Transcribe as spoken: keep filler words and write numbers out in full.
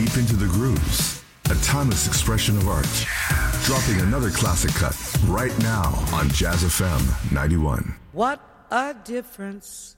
deep into the grooves. A timeless expression of art. Dropping another classic cut right now on Jazz F M ninety-one. What a difference